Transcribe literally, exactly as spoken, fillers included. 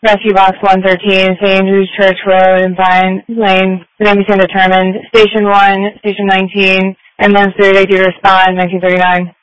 Rescue Box one thirteen, Saint Andrew's Church Road and Vine Lane, the name became determined. Station one, Station nineteen, ambulance three eighty to respond, nineteen thirty-nine.